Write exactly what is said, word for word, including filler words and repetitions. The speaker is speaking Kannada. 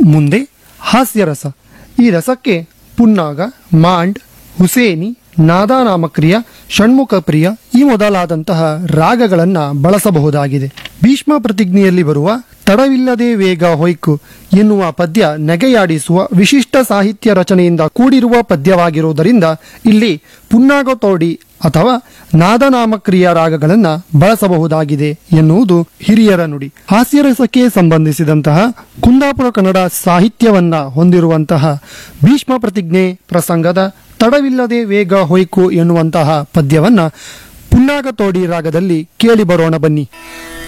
ಮುಂದೆ ಹಾಸ್ಯರಸ. ಈ ರಸಕ್ಕೆ ಪುನ್ನಾಗ, ಮಾಂಡ್, ಹುಸೇನಿ, ನಾದಾನಾಮಕ್ರಿಯ, ಷಣ್ಮುಖ ಪ್ರಿಯ ಈ ಮೊದಲಾದಂತಹ ರಾಗಗಳನ್ನು ಬಳಸಬಹುದಾಗಿದೆ. ಭೀಷ್ಮ ಪ್ರತಿಜ್ಞೆಯಲ್ಲಿ ಬರುವ ತಡವಿಲ್ಲದೆ ವೇಗ ಹೊಯ್ಕು ಎನ್ನುವ ಪದ್ಯ ನೆಗೆಯಾಡಿಸುವ ವಿಶಿಷ್ಟ ಸಾಹಿತ್ಯ ರಚನೆಯಿಂದ ಕೂಡಿರುವ ಪದ್ಯವಾಗಿರುವುದರಿಂದ ಇಲ್ಲಿ ಪುನ್ನಾಗ ತೋಡಿ ಅಥವಾ ನಾದನಾಮಕ್ರಿಯ ರಾಗಗಳನ್ನು ಬಳಸಬಹುದಾಗಿದೆ ಎನ್ನುವುದು ಹಿರಿಯರ ನುಡಿ. ಹಾಸ್ಯರಸಕ್ಕೆ ಸಂಬಂಧಿಸಿದಂತಹ ಕುಂದಾಪುರ ಕನ್ನಡ ಸಾಹಿತ್ಯವನ್ನ ಹೊಂದಿರುವಂತಹ ಭೀಷ್ಮ ಪ್ರತಿಜ್ಞೆ ಪ್ರಸಂಗದ ತಡವಿಲ್ಲದೆ ವೇಗ ಹೊಯ್ಕು ಎನ್ನುವಂತಹ ಪದ್ಯವನ್ನ ಪುನ್ನಾಗ ತೋಡಿ ರಾಗದಲ್ಲಿ ಕೇಳಿ ಬರೋಣ ಬನ್ನಿ.